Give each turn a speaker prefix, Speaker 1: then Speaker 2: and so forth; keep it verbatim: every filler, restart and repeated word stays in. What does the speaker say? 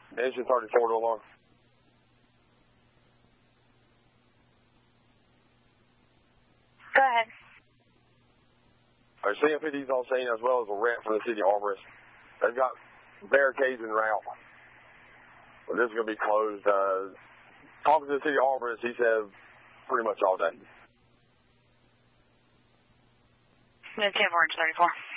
Speaker 1: Engine thirty-four to alarm.
Speaker 2: Go ahead.
Speaker 1: Our C M P D's on scene as well as a rep from the city arborist. They've got barricades en route. But this is going to be closed. Uh, talking to the city arborist, he said pretty much all day.
Speaker 2: ten four, thirty-four.